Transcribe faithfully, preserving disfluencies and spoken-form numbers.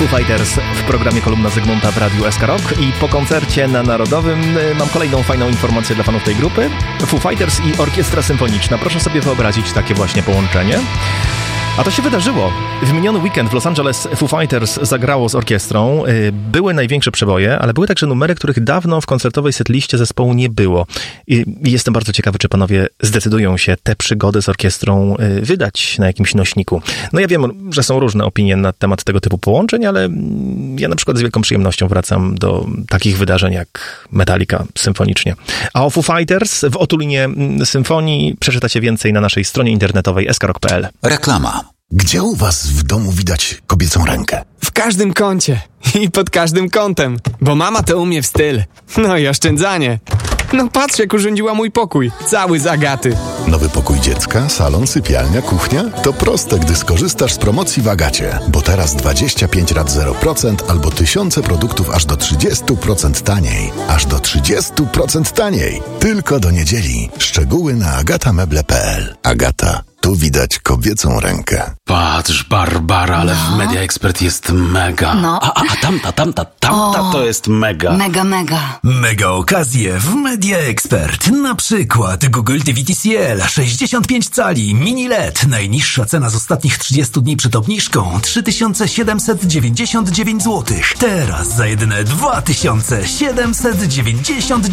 Foo Fighters w programie Kolumna Zygmunta w Radiu S K Rock i po koncercie na Narodowym mam kolejną fajną informację dla fanów tej grupy. Foo Fighters i Orkiestra Symfoniczna. Proszę sobie wyobrazić takie właśnie połączenie. A to się wydarzyło. W miniony weekend w Los Angeles Foo Fighters zagrało z orkiestrą. Były największe przeboje, ale były także numery, których dawno w koncertowej setliście zespołu nie było. I jestem bardzo ciekawy, czy panowie zdecydują się tę przygodę z orkiestrą wydać na jakimś nośniku. No ja wiem, że są różne opinie na temat tego typu połączeń, ale ja na przykład z wielką przyjemnością wracam do takich wydarzeń jak Metallica symfonicznie. A o Foo Fighters w otulinie symfonii przeczytacie więcej na naszej stronie internetowej s k rock kropka p l. Reklama. Gdzie u was w domu widać kobiecą rękę? W każdym kącie i pod każdym kątem, bo mama to umie w styl. No i oszczędzanie. No patrz, jak urządziła mój pokój, cały z Agaty. Nowy pokój dziecka, salon, sypialnia, kuchnia? To proste, gdy skorzystasz z promocji w Agacie. Bo teraz dwadzieścia pięć rat zero procent albo tysiące produktów aż do trzydzieści procent taniej. Aż do trzydzieści procent taniej. Tylko do niedzieli. Szczegóły na agata meble kropka p l. Agata. Tu widać kobiecą rękę. Patrz, Barbara, ale no. w Media Expert jest mega. No. A, a, a tamta, tamta, tamta o, to jest mega. Mega, mega. Mega okazje w Media Expert. Na przykład Google T V T C L sześćdziesiąt pięć cali, mini L E D. Najniższa cena z ostatnich trzydziestu dni przed obniżką trzy tysiące siedemset dziewięćdziesiąt dziewięć złotych. Teraz za jedyne dwa tysiące siedemset dziewięćdziesiąt dziewięć